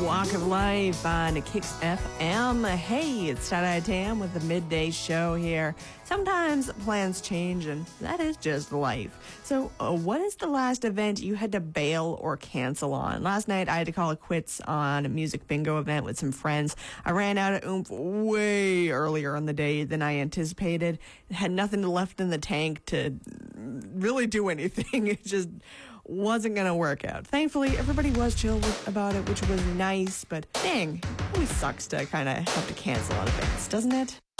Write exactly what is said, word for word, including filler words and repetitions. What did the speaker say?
Walk of Life on Kicks F M. Hey, it's Tada Tam with the midday show here. Sometimes plans change, and that is just life. So, uh, what is the last event you had to bail or cancel on? Last night, I had to call it quits on a music bingo event with some friends. I ran out of oomph way earlier in the day than I anticipated. Had nothing left in the tank to really do anything. It just wasn't going to work out. Thankfully, everybody was chill with, about it, which was nice, but dang, it always sucks to kind of have to cancel on events, doesn't it?